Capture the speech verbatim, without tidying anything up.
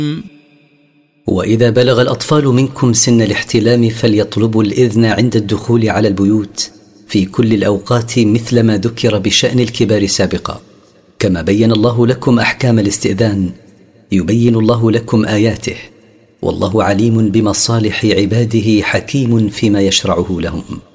وإذا بلغ الأطفال منكم سن الاحتلام فليطلبوا الإذن عند الدخول على البيوت في كل الأوقات مثل ما ذكر بشأن الكبار سابقا. كما بين الله لكم أحكام الاستئذان يبين الله لكم آياته، والله عليم بمصالح عباده حكيم فيما يشرعه لهم.